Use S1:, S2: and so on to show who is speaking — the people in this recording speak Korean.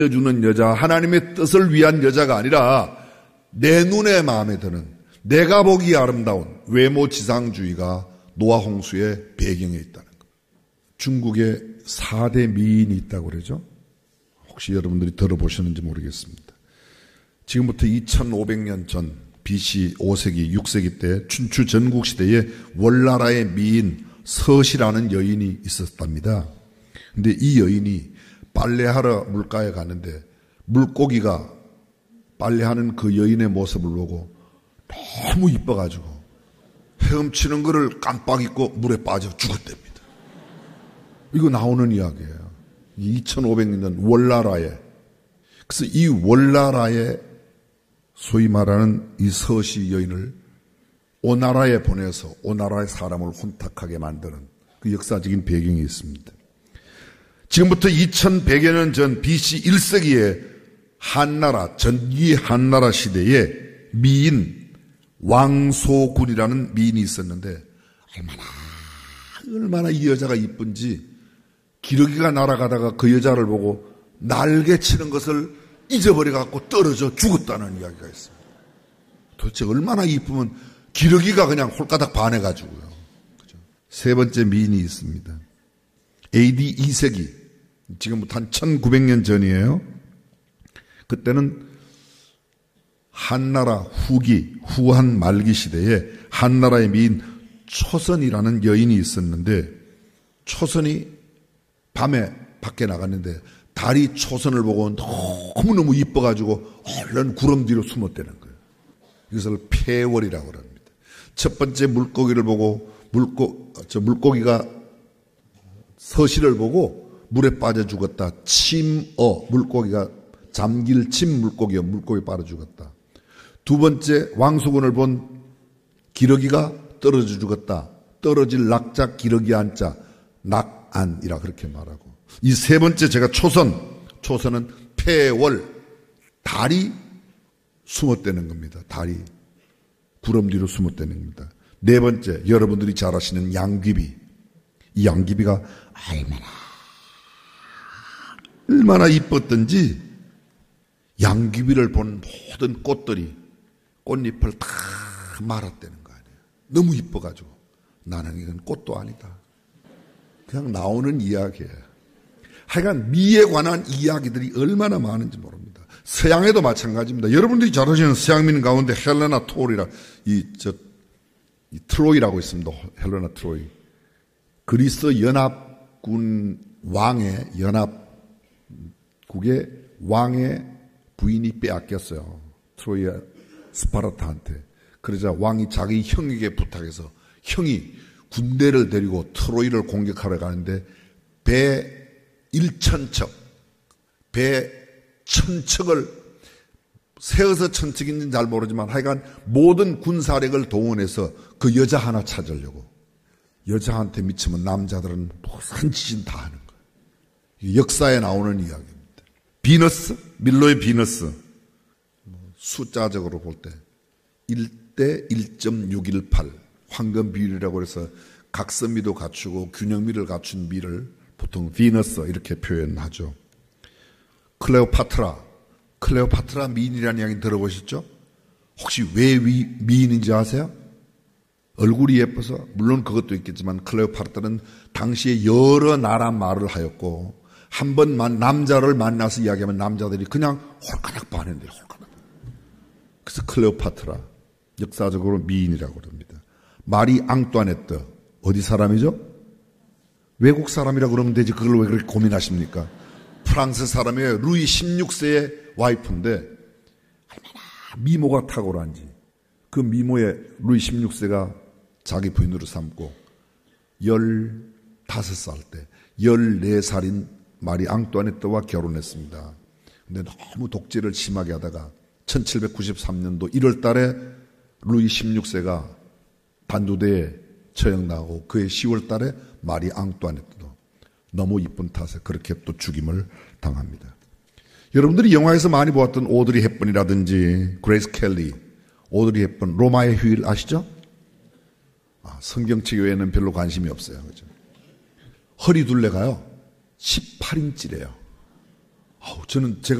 S1: 주는 여자, 하나님의 뜻을 위한 여자가 아니라 내 눈에 마음에 드는, 내가 보기 아름다운 외모 지상주의가 노아 홍수의 배경에 있다는 것. 중국에 4대 미인이 있다고 그러죠. 혹시 여러분들이 들어보셨는지 모르겠습니다. 지금부터 2500년 전 BC 5세기, 6세기 때 춘추 전국시대에 월나라의 미인 서시라는 여인이 있었답니다. 근데 이 여인이 빨래하러 물가에 가는데 물고기가 빨래하는 그 여인의 모습을 보고 너무 이뻐가지고 헤엄치는 거를 깜빡 잊고 물에 빠져 죽었답니다. 이거 나오는 이야기예요. 2500년 월나라에. 그래서 이 월나라에 소위 말하는 이 서시 여인을 오나라에 보내서 오나라의 사람을 혼탁하게 만드는 그 역사적인 배경이 있습니다. 지금부터 2100여 년 전 BC 1세기에 한나라, 전기 한나라 시대에 미인 왕소군이라는 미인이 있었는데 얼마나 이 여자가 이쁜지 기러기가 날아가다가 그 여자를 보고 날개 치는 것을 잊어버려갖고 떨어져 죽었다는 이야기가 있습니다. 도대체 얼마나 이쁘면 기러기가 그냥 홀가닥 반해가지고요. 그죠? 세 번째 미인이 있습니다. AD 2세기, 지금부터 한 1900년 전이에요. 그때는 한나라 후기, 후한 말기 시대에 한나라의 미인 초선이라는 여인이 있었는데 초선이 밤에 밖에 나갔는데 달이 초선을 보고 너무너무 이뻐가지고 얼른 구름 뒤로 숨었다는 거예요. 이것을 폐월이라고 합니다. 첫 번째 물고기를 보고 물고기가 서시를 보고 물에 빠져 죽었다. 침어, 물고기가 잠길 침 물고기요. 물고기 빠져 죽었다. 두 번째 왕수군을 본 기러기가 떨어져 죽었다. 떨어질 낙자 기러기 안자 낙안이라 그렇게 말하고, 이 세 번째 제가 초선은 폐월, 달이 숨었다는 겁니다. 달이 구름 뒤로 숨었다는 겁니다. 네 번째, 여러분들이 잘 아시는 양귀비. 이 양귀비가 얼마나 이뻤던지 양귀비를 본 모든 꽃들이 꽃잎을 다 말았다는 거 아니에요. 너무 이뻐가지고 나는 이건 꽃도 아니다. 그냥 나오는 이야기예요. 하여간 미에 관한 이야기들이 얼마나 많은지 모릅니다. 서양에도 마찬가지입니다. 여러분들이 잘 아시는 서양민 가운데 헬레나 토리라, 이 트로이라고 있습니다. 헬레나 트로이. 그리스 연합군 왕의 연합국의 왕의 부인이 빼앗겼어요. 트로이의 스파르타한테. 그러자 왕이 자기 형에게 부탁해서 형이 군대를 데리고 트로이를 공격하러 가는데 배 1,000척, 배 1,000척을 세어서 1,000척인지는 잘 모르지만 하여간 모든 군사력을 동원해서 그 여자 하나 찾으려고. 여자한테 미치면 남자들은 무슨 짓은 다 하는 거예요. 역사에 나오는 이야기입니다. 비너스, 밀로의 비너스. 숫자적으로 볼 때 1대 1.618 황금 비율이라고 해서 각선미도 갖추고 균형미를 갖춘 미를 보통 비너스 이렇게 표현하죠. 클레오파트라 미인이라는 이야기 들어보셨죠? 혹시 왜 미인인지 아세요? 얼굴이 예뻐서, 물론 그것도 있겠지만 클레오파트라는 당시에 여러 나라 말을 하였고 한 번만 남자를 만나서 이야기하면 남자들이 그냥 홀가닥 반했는데 홀가닥. 그래서 클레오파트라 역사적으로 미인이라고 합니다. 마리 앙뚜아네트 어디 사람이죠? 외국 사람이라고 그러면 되지 그걸 왜 그렇게 고민하십니까? 프랑스 사람이에요. 루이 16세의 와이프인데 얼마나 미모가 탁월한지 그 미모에 루이 16세가 자기 부인으로 삼고 15살 때 14살인 마리 앙뚜아네트와 결혼했습니다. 근데 너무 독재를 심하게 하다가 1793년도 1월 달에 루이 16세가 단두대에 처형당하고 그해 10월 달에 마리 앙뚜아네트도 너무 이쁜 탓에 그렇게 또 죽임을 당합니다. 여러분들이 영화에서 많이 보았던 오드리 헵번이라든지 그레이스 켈리, 오드리 헵번, 로마의 휴일 아시죠? 성경책 외에는 별로 관심이 없어요. 그죠? 허리 둘레가요 18인치래요. 저는 제가